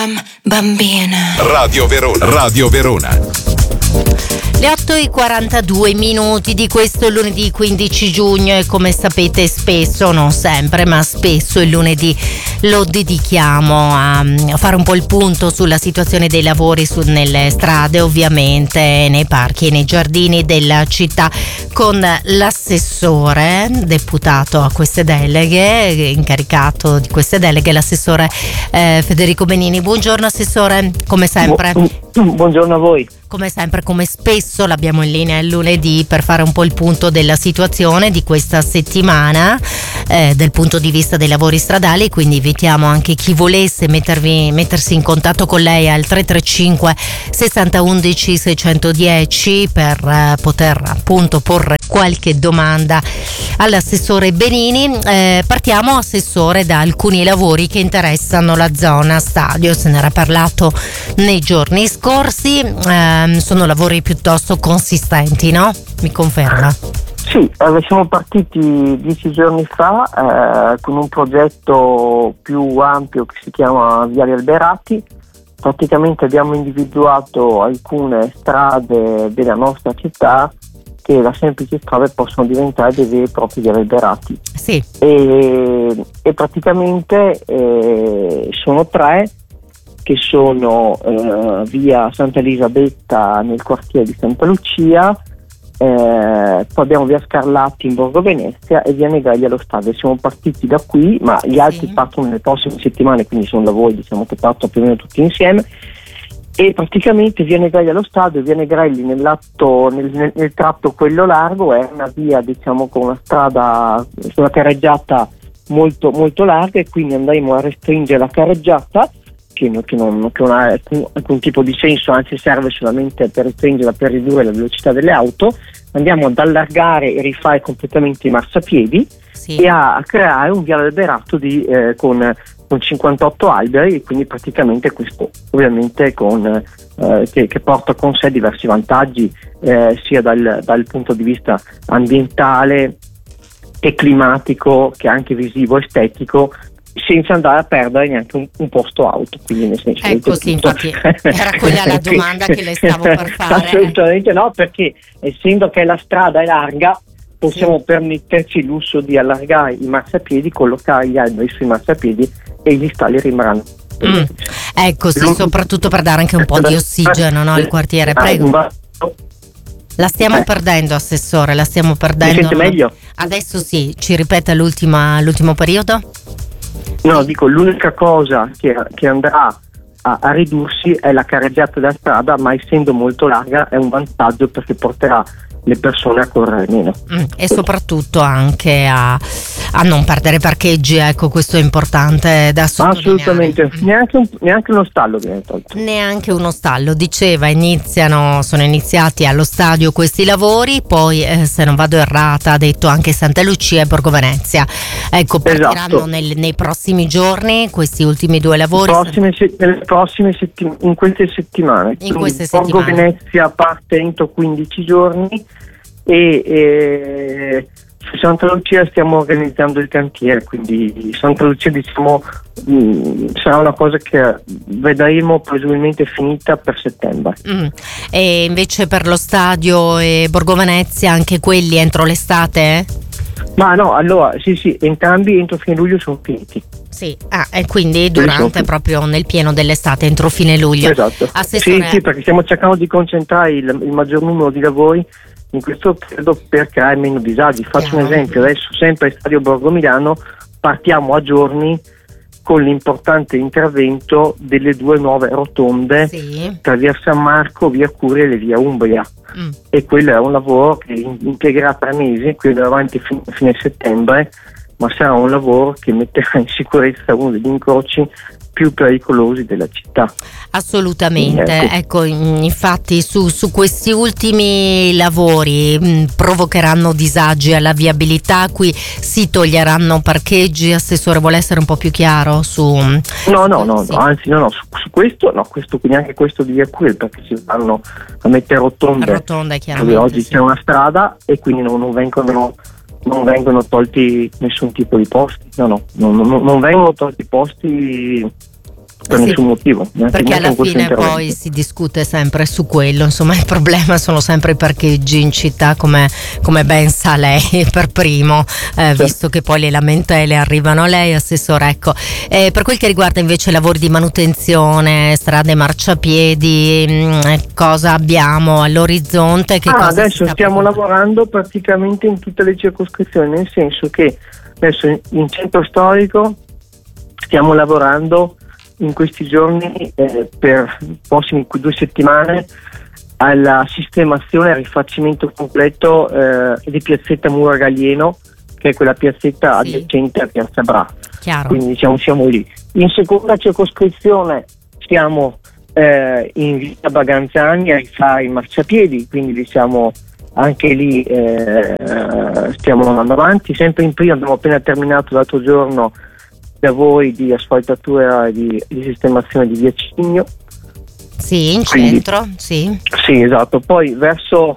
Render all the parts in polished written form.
Bambina. Radio Verona. Radio Verona. Le 8:42 di questo lunedì 15 giugno e come sapete spesso, non sempre, ma spesso il lunedì lo dedichiamo a fare un po' il punto sulla situazione dei lavori nelle strade, ovviamente nei parchi e nei giardini della città, con l'assessore deputato a queste deleghe, incaricato di queste deleghe, l'assessore Federico Benini. Buongiorno assessore, come sempre. Buongiorno a voi. Come sempre, come spesso, l'abbiamo in linea il lunedì per fare un po' il punto della situazione di questa settimana dal punto di vista dei lavori stradali, quindi invitiamo anche chi volesse mettersi in contatto con lei al 335 60 11 610 per poter appunto porre qualche domanda all'assessore Benini. Partiamo, assessore, da alcuni lavori che interessano la zona stadio. Se ne era parlato nei giorni scorsi, sono lavori piuttosto consistenti, no? Mi conferma? Sì, siamo partiti 10 giorni fa con un progetto più ampio che si chiama Viali Alberati. Praticamente abbiamo individuato alcune strade della nostra città che da semplici strade possono diventare dei veri e propri viali alberati. Sì. E praticamente sono tre, che sono via Santa Elisabetta nel quartiere di Santa Lucia, poi abbiamo via Scarlatti in Borgo Venezia e via Negaglia allo stadio. Siamo partiti da qui, ma gli altri partono nelle prossime settimane, quindi sono lavori che partono più o meno tutti insieme. E praticamente via Negaglia allo stadio e via Negrelli nel tratto quello largo è una via con una strada, una carreggiata molto, molto larga, e quindi andremo a restringere la carreggiata che non ha alcun tipo di senso, anzi serve solamente per restringerla, per ridurre la velocità delle auto. Andiamo ad allargare e rifare completamente i marciapiedi, sì, e a creare un viale alberato con 58 alberi, e quindi praticamente questo ovviamente che porta con sé diversi vantaggi, sia dal punto di vista ambientale e climatico che anche visivo e estetico, senza andare a perdere neanche un posto auto, quindi nel senso, ecco, sì, infatti era quella la domanda che le stavo per fare. Assolutamente no, perché essendo che la strada è larga possiamo permetterci il lusso di allargare i marciapiedi, collocare gli alberi sui marciapiedi e gli stalli rimarranno. Ecco, sì, soprattutto per dare anche un po' di ossigeno, no, al quartiere. Prego. La stiamo perdendo, assessore, la stiamo perdendo. Mi sente meglio? Adesso sì, ci ripeta l'ultimo periodo? No, dico, l'unica cosa che andrà a ridursi è la carreggiata della strada, ma essendo molto larga è un vantaggio perché porterà le persone a correre meno. E soprattutto anche a non perdere parcheggi, ecco, questo è importante da sottolineare. Assolutamente, neanche uno stallo viene tolto. Neanche uno stallo, diceva, sono iniziati allo stadio questi lavori, poi se non vado errata ha detto anche Santa Lucia e Borgo Venezia. Ecco, partiranno nei prossimi giorni questi ultimi due lavori. In queste settimane. Borgo Venezia parte entro 15 giorni e su Santa Lucia stiamo organizzando il cantiere, quindi Santa Lucia sarà una cosa che vedremo presumibilmente finita per settembre. E invece per lo stadio e Borgo Venezia anche quelli entro l'estate? Ma no, allora sì, entrambi entro fine luglio sono finiti. Sì, e quindi durante proprio nel pieno dell'estate, entro fine luglio. Esatto. Assessore... Sì, perché stiamo cercando di concentrare il maggior numero di lavori in questo periodo per creare meno disagi. Faccio un esempio, adesso sempre al Stadio Borgo Milano partiamo a giorni con l'importante intervento delle due nuove rotonde, sì, tra via San Marco, via Curiel e via Umbria. E quello è un lavoro che impiegherà 3 mesi, quindi avanti fine settembre, ma sarà un lavoro che metterà in sicurezza uno degli incroci più pericolosi della città. Assolutamente, ecco, infatti su questi ultimi lavori provocheranno disagi alla viabilità, qui si toglieranno parcheggi. Assessore, vuole essere un po' più chiaro su... No, sì. Anzi su questo quindi anche questo di via Curiel, perché si vanno a mettere rotonde chiaramente, oggi c'è una strada e quindi non vengono tolti nessun tipo di posti, non vengono tolti posti per nessun motivo. Perché alla fine poi si discute sempre su quello, insomma il problema sono sempre i parcheggi in città, come ben sa lei per primo, visto che poi le lamentele arrivano a lei, assessore. Ecco, per quel che riguarda invece lavori di manutenzione, strade, marciapiedi, cosa abbiamo all'orizzonte? Adesso stiamo lavorando praticamente in tutte le circoscrizioni, nel senso che adesso in centro storico stiamo lavorando in questi giorni per i prossimi 2 settimane alla sistemazione e rifacimento completo di piazzetta Mura Gallieno, che è quella piazzetta adiacente a Piazza Bra. Chiaro. Quindi siamo lì. In seconda circoscrizione siamo in via Baganzani a rifare i marciapiedi, quindi diciamo anche lì stiamo andando avanti. Sempre in prima abbiamo appena terminato l'altro giorno lavori di asfaltatura e di sistemazione di via Cigno. Sì, in centro, sì. Sì, esatto. Poi verso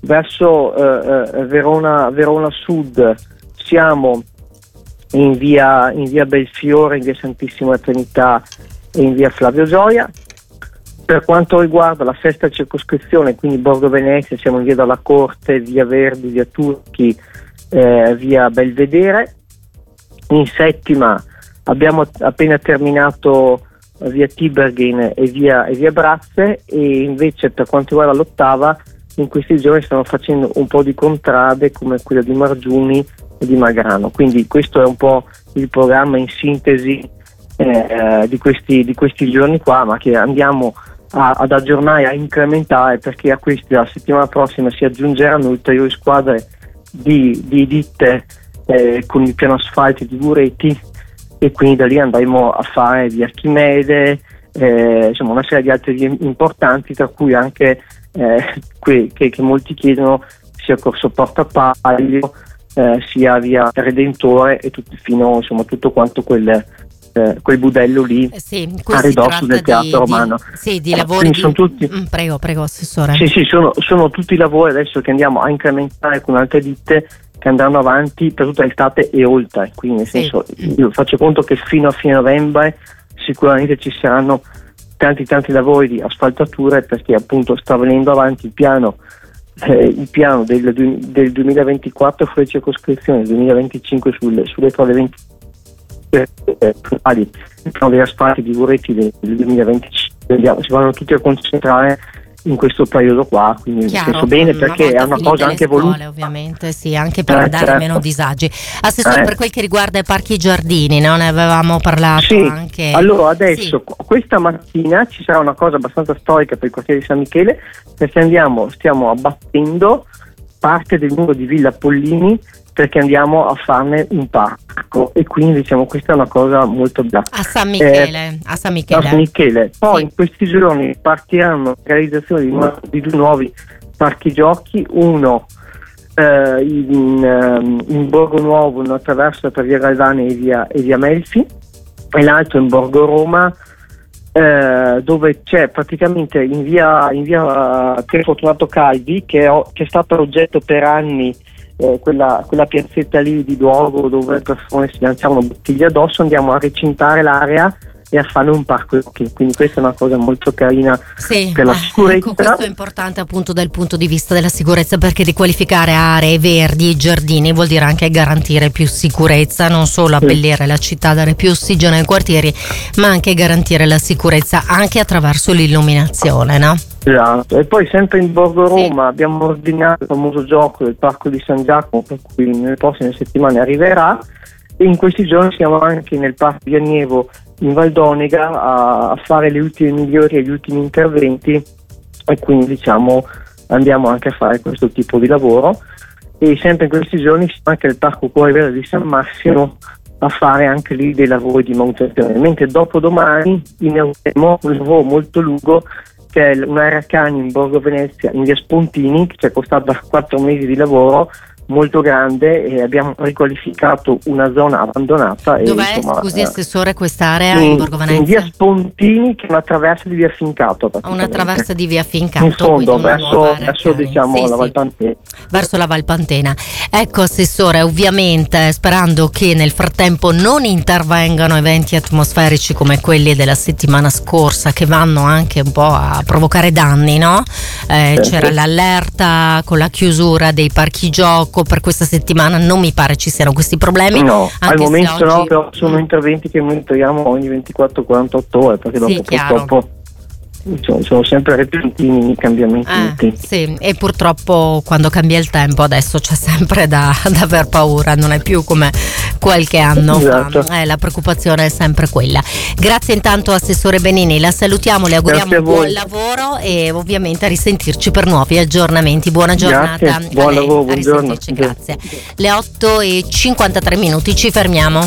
Verona Sud siamo in via Belfiore, in via Santissima Trinità e in via Flavio Gioia. Per quanto riguarda la sesta circoscrizione, quindi Borgo Venezia, siamo in via della Corte, via Verdi, via Turchi, via Belvedere. In settima abbiamo appena terminato via Tiberghen e via Brazze, e invece per quanto riguarda l'ottava in questi giorni stiamo facendo un po' di contrade come quella di Margiuni e di Magrano. Quindi questo è un po' il programma in sintesi di questi giorni qua, ma che andiamo ad aggiornare, a incrementare, perché a questi la settimana prossima si aggiungeranno ulteriori squadre di ditte con il piano asfalto di Bureti, e quindi da lì andremo a fare via Archimede, insomma una serie di altre vie importanti, tra cui anche che molti chiedono, sia Corso Portapaglio, sia via Redentore e fino, insomma, tutto quanto quel budello lì a ridosso del Teatro Romano. Di lavori sono tutti, prego assessore. Sì, sono tutti lavori adesso che andiamo a incrementare con altre ditte che andranno avanti per tutta l'estate e oltre, quindi nel senso io faccio conto che fino a fine novembre sicuramente ci saranno tanti lavori di asfaltature, perché appunto sta venendo avanti il piano del 2024 sulle circoscrizioni, del 2025 sulle prove 20 il piano degli asfalti di Bureti del 2025 si vanno tutti a concentrare in questo periodo qua, quindi penso bene, perché è una cosa anche voluta, ovviamente, sì, anche per dare meno disagi. Assessore, per quel che riguarda i parchi giardini, no? Ne avevamo parlato anche. Allora adesso questa mattina ci sarà una cosa abbastanza storica per il quartiere di San Michele, perché stiamo abbattendo parte del muro di Villa Pollini, perché andiamo a farne un parco, e quindi diciamo questa è una cosa molto bella. A San Michele. Poi in questi giorni partiranno la realizzazione di 2 nuovi parchi giochi, uno in Borgo Nuovo, una traversa per via Galvani e via Melfi, e l'altro in Borgo Roma, dove c'è praticamente in via Pier Fortunato Calvi, che è stato oggetto per anni, quella piazzetta lì di luogo dove le persone si lanciavano bottiglie addosso. Andiamo a recintare l'area e a fare un parco giochi, quindi questa è una cosa molto carina per la sicurezza. Ecco, questo è importante appunto dal punto di vista della sicurezza, perché riqualificare aree verdi e giardini vuol dire anche garantire più sicurezza, non solo abbellire la città, dare più ossigeno ai quartieri, ma anche garantire la sicurezza anche attraverso l'illuminazione, no? Esatto. E poi sempre in Borgo Roma abbiamo ordinato il famoso gioco del Parco di San Giacomo, per cui nelle prossime settimane arriverà, e in questi giorni siamo anche nel Parco di Agnevo in Valdonega a fare le ultime migliori e gli ultimi interventi, e quindi diciamo andiamo anche a fare questo tipo di lavoro. E sempre in questi giorni siamo anche nel Parco Cuore Verde di San Massimo a fare anche lì dei lavori di manutenzione, mentre dopodomani inaugureremo un lavoro molto lungo che è un'area cani in Borgo Venezia in via Spontini, che ci è costata 4 mesi di lavoro, molto grande e abbiamo riqualificato una zona abbandonata. Dov'è, scusi assessore, quest'area in Borgo Venezia? In via Spontini, che è una traversa di via Fincato. Una traversa di via Fincato, in fondo verso diciamo la Valpantena. Verso la Valpantena. Ecco assessore, ovviamente sperando che nel frattempo non intervengano eventi atmosferici come quelli della settimana scorsa, che vanno anche un po' a provocare danni, no? C'era l'allerta con la chiusura dei parchi gioco, per questa settimana non mi pare ci siano questi problemi. No, al momento oggi... no, però sono interventi che monitoriamo ogni 24-48 ore, perché dopo purtroppo sono sempre repentini i cambiamenti. Sì, e purtroppo quando cambia il tempo adesso c'è sempre da aver paura, non è più come qualche anno esatto. fa. La preoccupazione è sempre quella. Grazie intanto assessore Benini, la salutiamo, le auguriamo buon lavoro e ovviamente a risentirci per nuovi aggiornamenti. Buona giornata. Grazie, buon lavoro, buongiorno. Grazie. Le 8:53, ci fermiamo.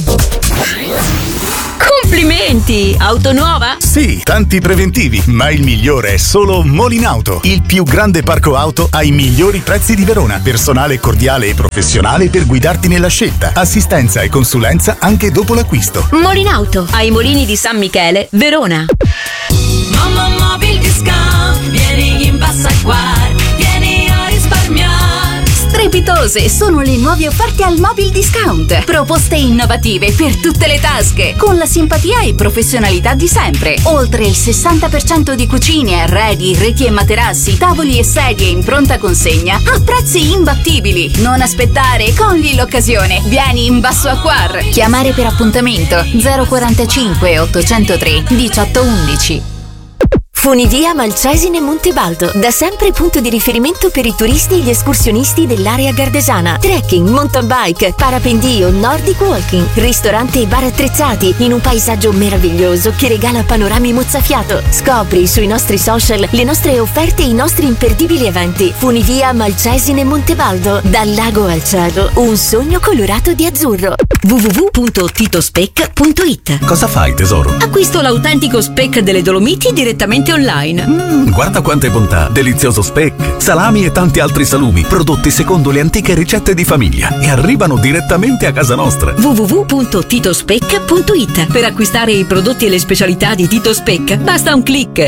Complimenti! Auto nuova? Sì, tanti preventivi, ma il migliore è solo Molinauto, il più grande parco auto ai migliori prezzi di Verona. Personale cordiale e professionale per guidarti nella scelta. Assistenza e consulenza anche dopo l'acquisto. Molinauto, ai Molini di San Michele, Verona. Mamma Mobil Discount, vieni in Passaguar, vieni a risparmiare. Strepitose sono le nuove offerte al Mobil Discount. Proposte innovative per tutte le tasche, con la simpatia e professionalità di sempre. Oltre il 60% di cucine, arredi, reti e materassi, tavoli e sedie in pronta consegna a prezzi imbattibili. Non aspettare, cogli l'occasione. Vieni in Basso Acquar. Chiamare per appuntamento 045 803 1811. Funivia Malcesine Montebaldo, da sempre punto di riferimento per i turisti e gli escursionisti dell'area gardesana. Trekking, mountain bike, parapendio, nordic walking, ristorante e bar attrezzati in un paesaggio meraviglioso che regala panorami mozzafiato. Scopri sui nostri social le nostre offerte e i nostri imperdibili eventi. Funivia Malcesine Montebaldo, dal lago al cielo, un sogno colorato di azzurro. www.titospec.it. Cosa fai, tesoro? Acquisto l'autentico speck delle Dolomiti direttamente online. Guarda quante bontà! Delizioso speck, salami e tanti altri salumi, prodotti secondo le antiche ricette di famiglia e arrivano direttamente a casa nostra. www.titospec.it. Per acquistare i prodotti e le specialità di Tito Speck basta un click.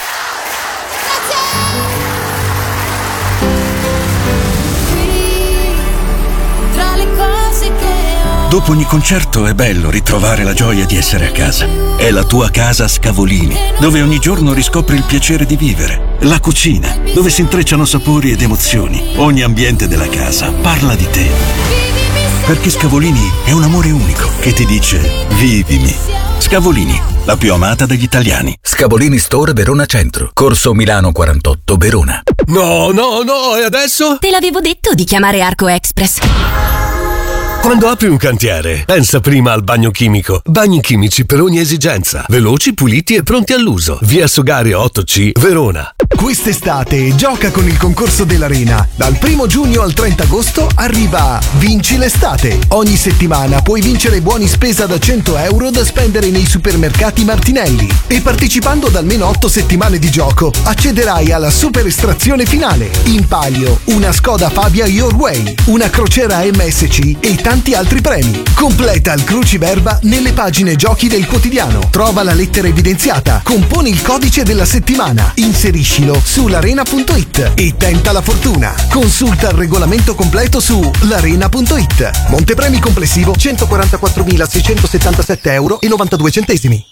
Dopo ogni concerto è bello ritrovare la gioia di essere a casa. È la tua casa Scavolini, dove ogni giorno riscopri il piacere di vivere. La cucina, dove si intrecciano sapori ed emozioni. Ogni ambiente della casa parla di te. Perché Scavolini è un amore unico che ti dice vivimi. Scavolini, la più amata dagli italiani. Scavolini Store Verona Centro, Corso Milano 48 Verona. No, e adesso? Te l'avevo detto di chiamare Arco Express. Quando apri un cantiere, pensa prima al bagno chimico. Bagni chimici per ogni esigenza. Veloci, puliti e pronti all'uso. Via Sogario 8C, Verona. Quest'estate gioca con il concorso dell'Arena. Dal 1 giugno al 30 agosto arriva Vinci l'estate. Ogni settimana puoi vincere buoni spesa da 100 euro da spendere nei supermercati Martinelli. E partecipando ad almeno 8 settimane di gioco accederai alla super estrazione finale. In palio una Skoda Fabia Your Way, una crociera MSC e tanti altri premi. Completa il cruciverba nelle pagine giochi del quotidiano. Trova la lettera evidenziata, componi il codice della settimana, inseriscilo su l'arena.it e tenta la fortuna. Consulta il regolamento completo su l'arena.it. Montepremi complessivo 144.677,92 euro.